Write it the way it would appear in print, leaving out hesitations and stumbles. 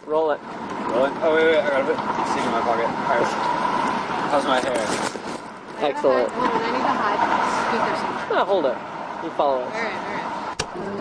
Roll it. Roll it? Oh, wait, I gotta put the stick in my pocket. Alright. How's my hair? Excellent. Hold on, I need to hide. Speaker somewhere. Hold it. You follow us. Alright.